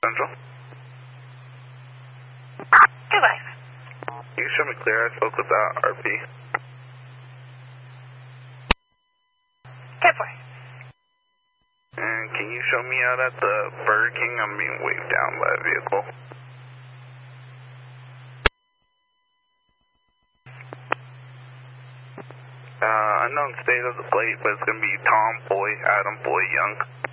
Central. Goodbye. You can show me clear. I spoke with RP. Good boy. And can you show me out at the Burger King? I'm being waved down by a vehicle. Unknown state of the plate, but it's going to be Tom Boy, Adam Boy Young.